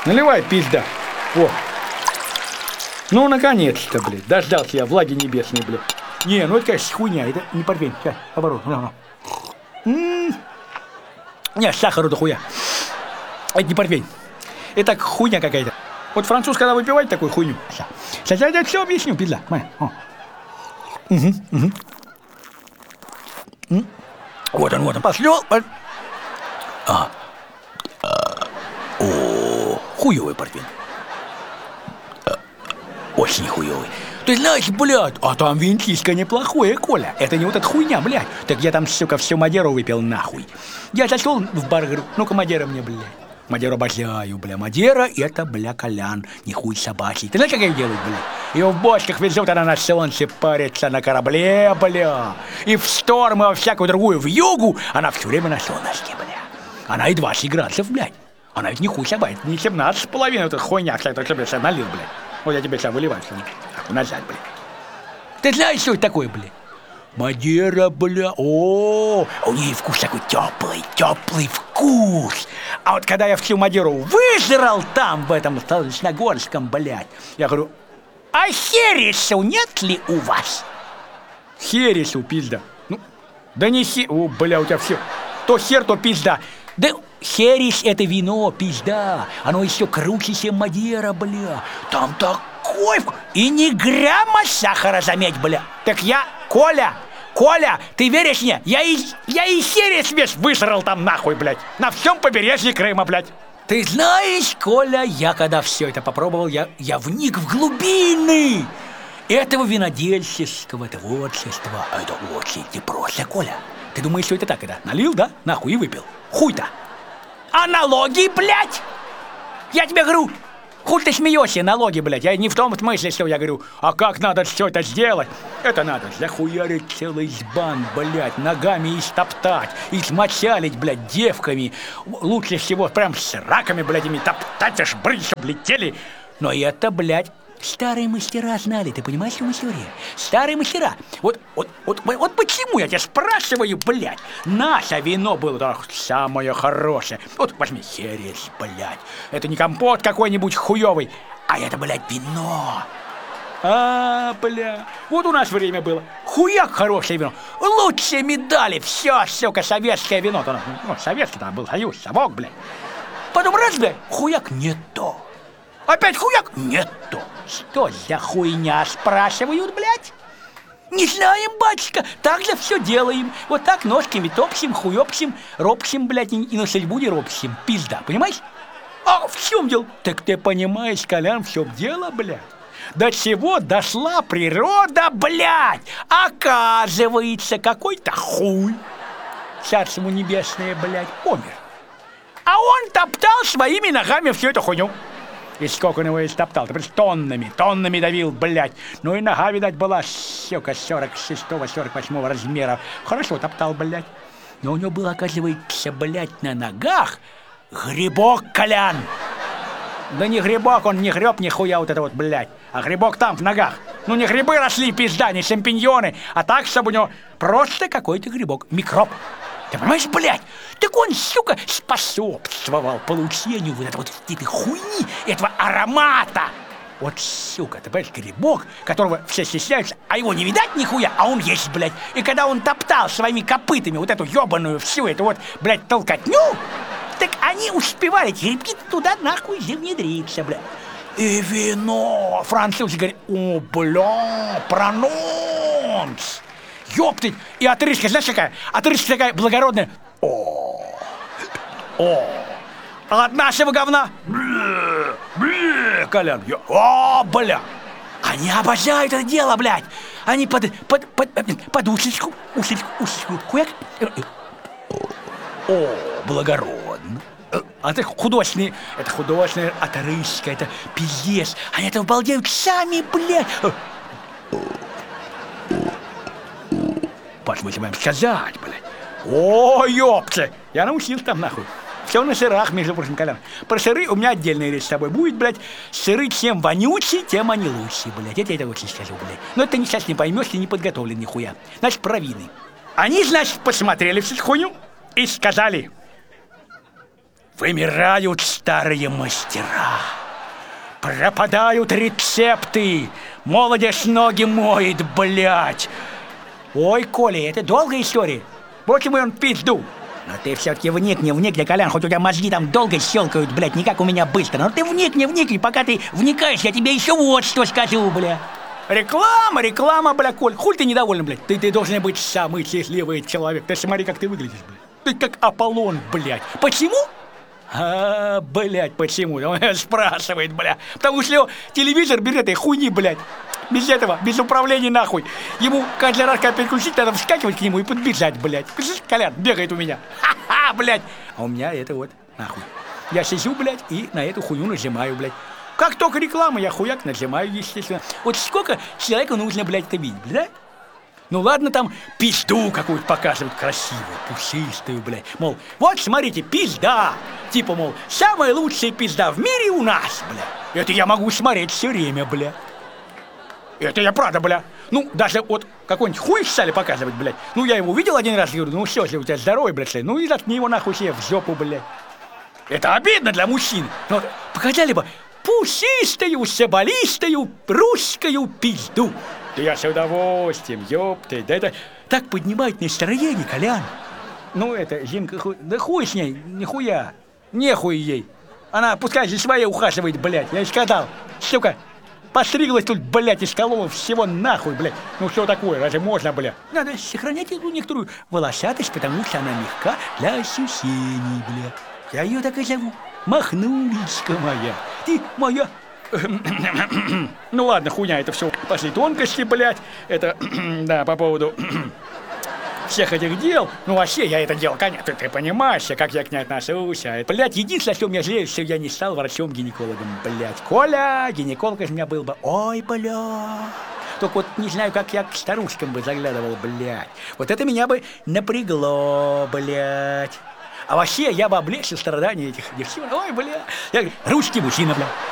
Наливай, пизда. О. Ну, наконец-то, блядь. Дождался я влаги небесной, блядь. Не, ну это, конечно, хуйня. Это не портвейн. Сейчас, оборот. Не, сахару до хуя. Это не портвейн. Это хуйня какая-то. Вот француз, когда выпивает такую хуйню. Сейчас я тебе все объясню, пизда. Вот он. Пошлёл. Хуёвый портвейн. Очень хуёвый. Ты знаешь, блядь, а там винтишко неплохое, Коля. Это не вот эта хуйня, блядь. Так я там, сука, всю Мадеру выпил нахуй. Я зашел в бар, говорю, ну-ка, Мадера мне, блядь. Мадеру обожаю, бля. Мадера — это, бля, Колян, не хуй собачий. Ты знаешь, как ее делают, бля? Ее в бочках везут, она на солнце парится на корабле, бля. И в шторм, и во всякую другую вьюгу она все время на солнышке, бля. Она и 20 градусов, блядь. Она ведь не хуй собачий, не 17,5, это хуйня, кстати, я тебе сейчас налил, блядь. Вот я тебе сейчас выливаю, назад, бля. Ты знаешь, что это такое, бля? Мадера, бля, у нее вкус такой теплый вкус. А вот когда я всю Мадеру выжрал там, в этом Солнечногорском, блядь, я говорю, а хересу нет ли у вас? Хересу, пизда. Ну, да не бля, у тебя все. То хер, то пизда. Да херес — это вино, пизда. Оно еще круче, чем Мадера, бля. Там такой вкус. И ни грамма сахара, заметь, бля. Так я, Коля, ты веришь мне? Я и херес весь высрал там нахуй, блядь. На всем побережье Крыма, блядь. Ты знаешь, Коля, я когда все это попробовал, я вник в глубины этого винодельческого творчества. А это очень непросто, Коля. Ты думаешь, что это так, это? Налил, да? Нахуй и выпил. Хуй-то. А налоги, блядь? Я тебе говорю, хуй ты смеешься, налоги, блядь. Я не в том смысле, что я говорю, а как надо все это сделать? Это надо захуярить целый сбан, блядь, ногами истоптать, измочалить, блядь, девками. Лучше всего прям с раками, блядь, ими топтать, аж брысь, чтоб летели. Но это, блядь, старые мастера знали, ты понимаешь, что мастера? Старые мастера. Вот почему я тебя спрашиваю, блядь? Наше вино было самое хорошее. Вот возьми херес, блядь. Это не компот какой-нибудь хуёвый, а это, блядь, вино. Бля. Вот у нас время было. Хуяк хорошее вино. Лучшие медали. Все, сука, советское вино. Ну, советский там был союз, совок, блядь. Потом раз, блядь, хуяк не то. Опять хуяк? Нет то. Что за хуйня, спрашивают, блядь? Не знаем, батюшка, так же все делаем. Вот так ножками топчем, хуёпсим, ропсим, блядь, и на судьбу не ропсим. Пизда, понимаешь? А в чем дело? Так ты понимаешь, Колян, в чем дело, блядь? До чего дошла природа, блядь? Оказывается, какой-то хуй, царство ему небесное, блядь, умер. А он топтал своими ногами всю эту хуйню. И сколько он его истоптал, ты тоннами давил, блядь. Ну и нога, видать, была, сука, 46-48 размера. Хорошо топтал, блядь. Но у него был, оказывается, блядь, на ногах грибок, Колян. Да не грибок, он не греб нихуя вот это вот, блядь. А грибок там, в ногах. Ну не грибы росли, пизда, не шампиньоны, а так, чтобы у него просто какой-то грибок, микроб. Ты понимаешь, блядь? Так он, сука, способствовал получению вот этой хуйни, этого аромата. Вот, сука, ты понимаешь, грибок, которого все стесняются, а его не видать нихуя, а он есть, блядь. И когда он топтал своими копытами вот эту ебаную всю эту вот, блядь, толкотню, так они успевали, эти грибки туда нахуй внедриться, блядь. И вино, французы говорят, о, бля, прононс. Ёптыть! И отрыжка, знаешь какая? Отрыжка такая благородная. О! А от нашего говна? Колян, бля! Они обожают это дело, блядь! Они под усечку, хуяк. О, благородно! А это художественная отрыжка, это пиздец. Они это обалдеют сами, блядь! Посмотрим, вам сказать, блядь. О, ёпта! Я научился там, нахуй. Все на сырах, между прочим, Колян. Про сыры у меня отдельная речь с тобой будет, блядь. Сыры чем вонючие, тем они лучшие, блядь. Это я тебе очень скажу, блядь. Но это ты сейчас не поймешь, ты не подготовлен нихуя. Значит, про вины. Они, значит, посмотрели всю эту хуйню и сказали: Вымирают старые мастера. Пропадают рецепты. Молодежь ноги моет, блядь. Ой, Коля, это долгая история. Вот ему он пизду. Но ты все-таки вникни, Колян, хоть у тебя мозги там долго щелкают, блядь, не как у меня быстро. Но ты вникни, пока ты вникаешь, я тебе еще вот что скажу, бля. Реклама, бля, Коль. Хуй ты недоволен, блядь. Ты должен быть самый счастливый человек. Ты смотри, как ты выглядишь, блядь. Ты как Аполлон, блядь. Почему? Блядь, почему? Он спрашивает, бля. Потому что телевизор берет этой хуйни, блядь. Без этого, без управления нахуй. Ему каждый раз, когда переключить, надо вскакивать к нему и подбежать, блядь. Колян бегает у меня. Ха-ха, блядь. А у меня это вот, нахуй. Я сижу, блядь, и на эту хуйню нажимаю, блядь. Как только реклама, я хуяк нажимаю, естественно. Вот сколько человеку нужно, блядь, это видеть, блядь? Ну ладно, там пизду какую-то показывают красивую, пушистую, блядь. Мол, вот смотрите, пизда. Типа, мол, самая лучшая пизда в мире у нас, блядь. Это я могу смотреть все время, блядь. Это я правда, бля. Ну, даже вот какой-нибудь хуй стали показывать, блядь. Ну, я его увидел один раз и говорю, ну все, если у тебя здоровый, блядь, ну и заткни его нахуй себе в жопу, блядь. Это обидно для мужчин. Но вот показали бы пушистую, соболистую, русскую пизду. Да я с удовольствием, ёпты. Да это так поднимает настроение, Колян. Ну, это, Зинка, да хуй с ней, нихуя. Нехуй ей. Она пускай за своей ухаживает, блядь. Я ей сказал, сука. Постриглась тут, блядь, из колова всего нахуй, блядь. Ну что такое, разве можно, блядь? Надо сохранять эту некоторую волосатость, потому что она мягка для ощущений, блядь. Я ее так и зову. Махнулечка моя. Ты моя... Ну ладно, хуйня, это все пошли тонкости, блядь. Это, да, по поводу... всех этих дел, ну вообще я это делал, конечно, ты понимаешь, как я к ней отношусь, блядь, единственное, что мне жалеет, что я не стал врачом-гинекологом, блядь. Коля, гинеколог из меня был бы, ой, блядь. Только вот не знаю, как я к старушкам бы заглядывал, блядь. Вот это меня бы напрягло, блядь. А вообще я бы облегчил страдания этих девчонок, ой, блядь. Я говорю, русский мужчина, блядь.